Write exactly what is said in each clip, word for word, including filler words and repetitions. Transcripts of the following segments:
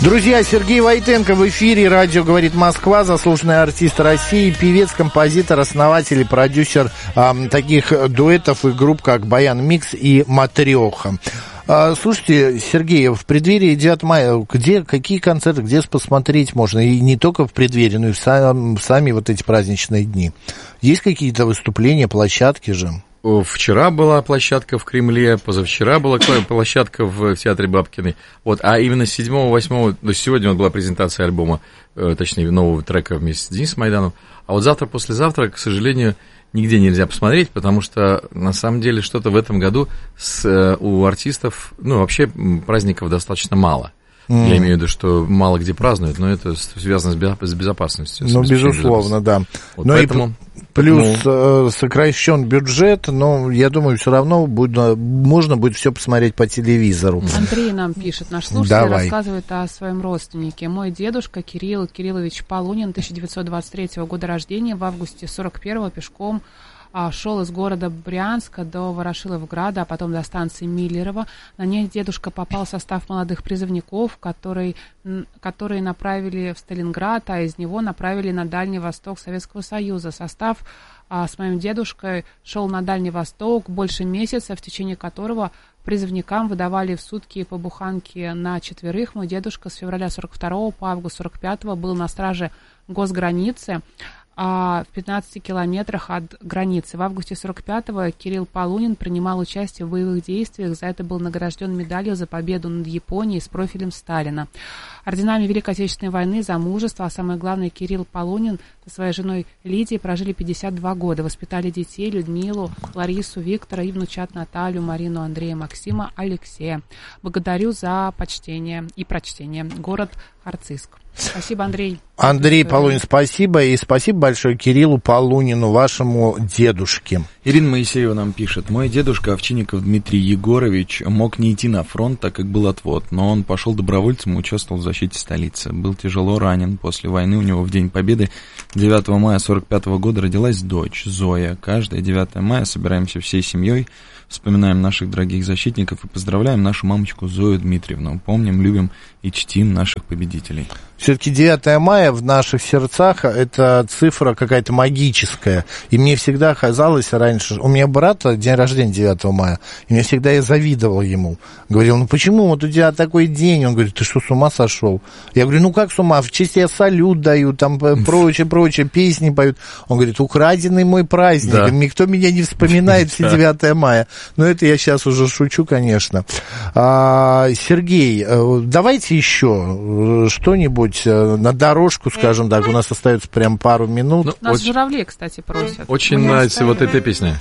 Друзья, Сергей Войтенко в эфире. Радио «Говорит Москва», заслуженный артист России, певец, композитор, основатель и продюсер э, таких дуэтов и групп, как «Баян Микс» и «Матрёха». Э, слушайте, Сергей, в преддверии девятого мая, где, какие концерты, где посмотреть можно? И не только в преддверии, но и в, сам, в сами вот эти праздничные дни. Есть какие-то выступления, площадки же? Вчера была площадка в Кремле, позавчера была площадка в Театре Бабкиной. Вот, а именно седьмого-восьмого, то есть сегодня вот была презентация альбома, точнее, нового трека вместе с Денисом Майдановым. А вот завтра-послезавтра, к сожалению, нигде нельзя посмотреть, потому что, на самом деле, что-то в этом году с, у артистов, ну, вообще праздников достаточно мало. Mm. Я имею в виду, что мало где празднуют, но это связано с безопасностью. Ну, безусловно, да. Вот но поэтому... и плюс ну... сокращен бюджет, но я думаю, все равно будет, можно будет все посмотреть по телевизору. Андрей нам пишет, наш слушатель Давай. рассказывает о своем родственнике. Мой дедушка Кирилл Кириллович Полунин, тысяча девятьсот двадцать третьего года рождения, в августе сорок первого пешком шел из города Брянска до Ворошиловграда, а потом до станции Миллерово. На ней дедушка попал в состав молодых призывников, которые, которые направили в Сталинград, а из него направили на Дальний Восток Советского Союза. Состав а, с моим дедушкой шел на Дальний Восток больше месяца, в течение которого призывникам выдавали в сутки по буханке на четверых. Мой дедушка с февраля сорок второго по август сорок пятого был на страже госграницы, а в пятнадцати километрах от границы. В августе сорок пятого Кирилл Полунин принимал участие в боевых действиях. За это был награжден медалью за победу над Японией с профилем Сталина. Орденами Великой Отечественной войны за мужество, а самое главное, Кирилл Полунин со своей женой Лидией прожили пятьдесят два года. Воспитали детей Людмилу, Ларису, Виктора и внучат Наталью, Марину, Андрея, Максима, Алексея. Благодарю за почтение и прочтение. Город Арциск. Спасибо, Андрей. Андрей Полунин, спасибо. И спасибо большое Кириллу Полунину, вашему дедушке. Ирина Моисеева нам пишет. Мой дедушка Овчинников Дмитрий Егорович мог не идти на фронт, так как был отвод, но он пошел добровольцем и участвовал в защите столицы. Был тяжело ранен. После войны у него в День Победы девятого мая сорок пятого года родилась дочь Зоя. Каждое девятое мая собираемся всей семьей, вспоминаем наших дорогих защитников и поздравляем нашу мамочку Зою Дмитриевну. Помним, любим и чтим наших победителей. Все-таки девятое мая в наших сердцах это цифра какая-то магическая. И мне всегда казалось раньше... У меня брата день рождения девятого мая, и мне всегда я завидовал ему. Говорил, ну почему вот у тебя такой день? Он говорит, ты что, с ума сошел? Я говорю, ну как с ума? В честь я салют даю, там прочее-прочее, песни поют. Он говорит, украденный мой праздник. Да. Никто меня не вспоминает все девятое мая. Но это я сейчас уже шучу, конечно. А, Сергей, давайте еще что-нибудь на дорожку, скажем так, у нас остается прям пару минут. Ну, нас очень, журавли, кстати, просят. Очень Мне нравится оставили... вот эта песня.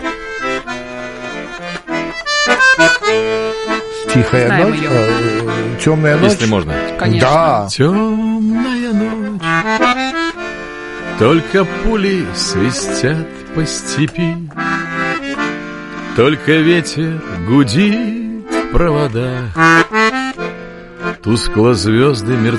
Тихая Знаем ночь, ее. Темная ночь. Если можно. Конечно. Да. Темная ночь, только пули свистят по степи, только ветер гудит в проводах, тускло звезды мерцают